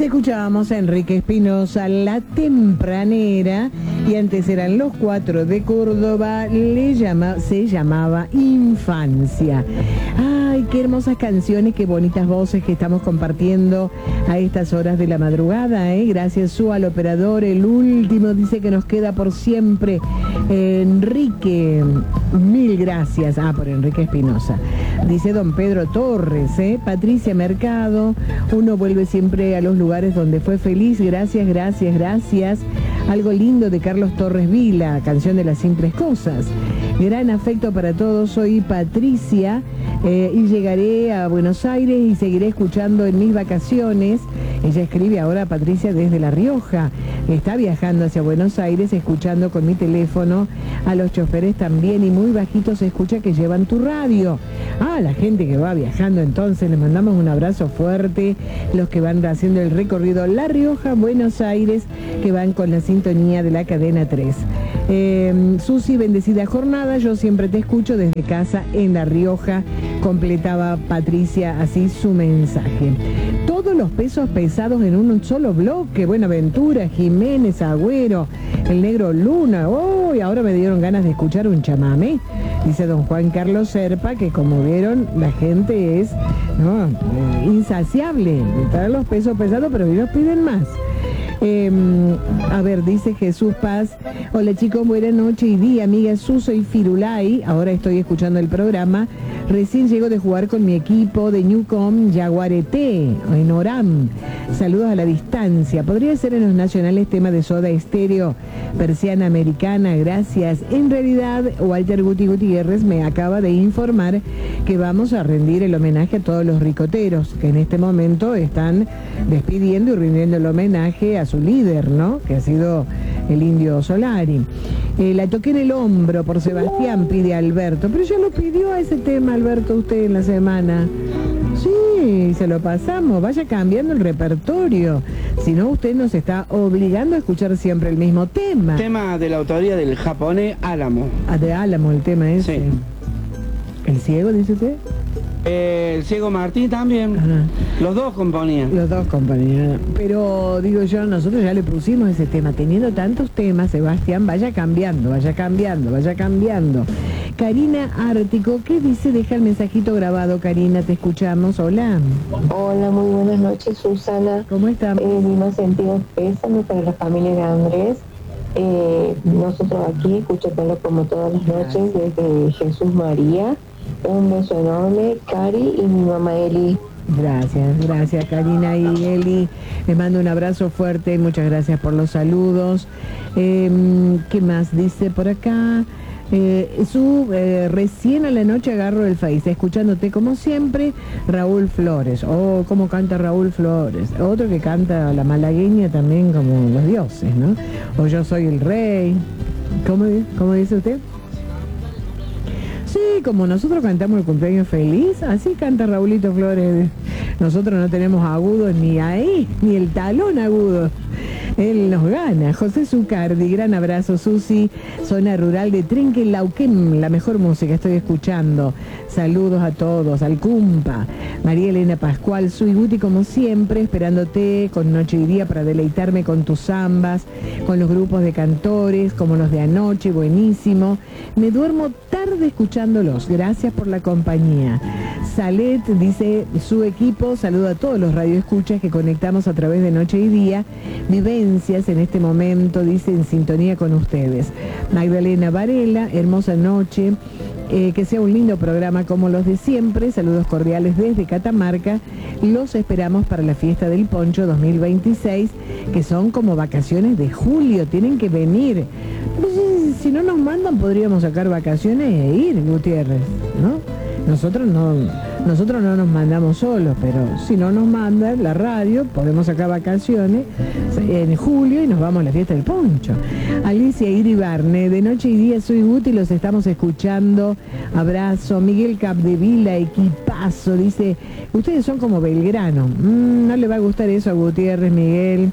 Escuchábamos a Enrique Espinosa, La Tempranera, y antes eran Los Cuatro de Córdoba, se llamaba Infancia. Ay, qué hermosas canciones, qué bonitas voces que estamos compartiendo a estas horas de la madrugada, ¿eh? Gracias, Su, al operador. El último dice que nos queda por siempre Enrique. Mil gracias. Por Enrique Espinosa. Dice don Pedro Torres, ¿eh? Patricia Mercado, uno vuelve siempre a los lugares donde fue feliz. Gracias, gracias, gracias. Algo lindo de Carlos Torres Vila, canción de Las Simples Cosas. Gran afecto para todos, soy Patricia y llegaré a Buenos Aires y seguiré escuchando en mis vacaciones. Ella escribe ahora, Patricia, desde La Rioja. Está viajando hacia Buenos Aires, escuchando con mi teléfono. A los choferes también, y muy bajito se escucha que llevan tu radio. La gente que va viajando, entonces les mandamos un abrazo fuerte. Los que van haciendo el recorrido La Rioja, Buenos Aires, que van con la sintonía de la cadena 3. Susi, bendecida jornada, yo siempre te escucho desde casa en La Rioja, completaba Patricia así su mensaje. Todos los pesos pesados en un solo bloque. Buenaventura, Jiménez, Agüero, el Negro Luna. Y ahora me dieron ganas de escuchar un chamamé. Dice don Juan Carlos Serpa, que como vieron, la gente es insaciable de traer los pesos pesados, pero ellos piden más. Dice Jesús Paz. Hola chicos, buena noche y día, amiga Suso y Firulay. Ahora estoy escuchando el programa. Recién llego de jugar con mi equipo de Newcom Yaguareté, en Orán. Saludos a la distancia. Podría ser en los nacionales tema de Soda Estéreo, Persiana Americana, gracias. En realidad, Walter Gutiérrez me acaba de informar que vamos a rendir el homenaje a todos los ricoteros, que en este momento están despidiendo y rindiendo el homenaje a su líder, ¿no? Que ha sido el Indio Solari. La toqué en el hombro por Sebastián, pide Alberto. Pero ya lo pidió a ese tema, Alberto, usted en la semana. Sí, se lo pasamos. Vaya cambiando el repertorio. Si no, usted nos está obligando a escuchar siempre el mismo tema. Tema de la autoría del japonés Álamo. De Álamo el tema ese. Sí. ¿El ciego, dice usted? El ciego Martín también. Ajá. Los dos componían. Los dos componían. Pero digo yo, nosotros ya le pusimos ese tema. Teniendo tantos temas, Sebastián, vaya cambiando, vaya cambiando, vaya cambiando. Karina Ártico, ¿qué dice? Deja el mensajito grabado, Karina, te escuchamos. Hola. Hola, muy buenas noches, Susana. ¿Cómo están? Mi más sentido pésame para la familia de Andrés. Nosotros aquí, escuchándolo como todas las noches, desde Jesús María. Un beso enorme, Cari y mi mamá Eli. Gracias Karina y Eli. Les mando un abrazo fuerte, muchas gracias por los saludos. ¿Qué más dice por acá? Recién a la noche agarro el Face, escuchándote como siempre, Raúl Flores. Cómo canta Raúl Flores. Otro que canta la malagueña también como los dioses, ¿no? O Yo Soy el Rey. ¿Cómo dice usted? Sí, como nosotros cantamos el cumpleaños feliz, así canta Raulito Flores. Nosotros no tenemos agudos ni ahí, ni el talón agudo. Él nos gana. José Zucardi, gran abrazo. Susi, zona rural de Trenquelauquén, la mejor música estoy escuchando. Saludos a todos, al Cumpa. María Elena Pascual, Sui Guti, como siempre, esperándote con noche y día para deleitarme con tus zambas, con los grupos de cantores, como los de anoche, buenísimo. Me duermo tarde escuchándolos, gracias por la compañía. Salet, dice su equipo, saludo a todos los radioescuchas que conectamos a través de noche y día. Vivencias en este momento, dice, en sintonía con ustedes. Magdalena Varela, hermosa noche. Que sea un lindo programa como los de siempre. Saludos cordiales desde Catamarca. Los esperamos para la fiesta del Poncho 2026, que son como vacaciones de julio. Tienen que venir. Si no nos mandan, podríamos sacar vacaciones e ir, Gutiérrez, ¿no? Nosotros no nos mandamos solos, pero si no nos mandan la radio, podemos sacar vacaciones en julio y nos vamos a la fiesta del Poncho. Alicia Iribarne, de noche y día soy Guti, los estamos escuchando. Abrazo. Miguel Capdevila, equipazo, dice, ustedes son como Belgrano. No le va a gustar eso a Gutiérrez, Miguel.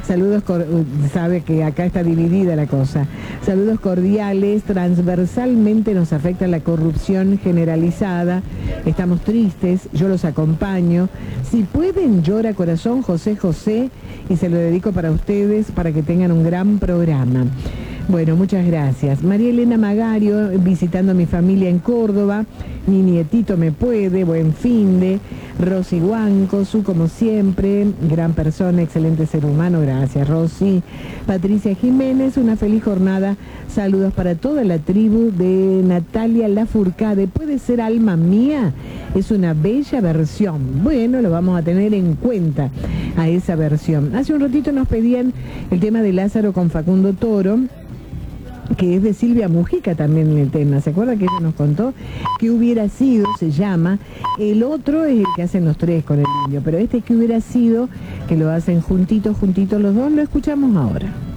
Saludos, sabe que acá está dividida la cosa. Saludos cordiales, transversalmente nos afecta la corrupción generalizada. Estamos tristes, yo los acompaño. Si pueden, llora corazón José José, y se lo dedico para ustedes, para que tengan un gran programa. Bueno, muchas gracias. María Elena Magario, visitando a mi familia en Córdoba. Mi nietito me puede, buen finde. Rosy Huancosu, como siempre, gran persona, excelente ser humano, gracias Rosy. Patricia Jiménez, una feliz jornada. Saludos para toda la tribu de Natalia Lafourcade. ¿Puede ser alma mía? Es una bella versión. Bueno, lo vamos a tener en cuenta a esa versión. Hace un ratito nos pedían el tema de Lázaro con Facundo Toro, que es de Silvia Mujica también en el tema. ¿Se acuerda que ella nos contó? Que hubiera sido, se llama. El otro es el que hacen los tres con el indio, pero este que hubiera sido, que lo hacen juntitos los dos, lo escuchamos ahora.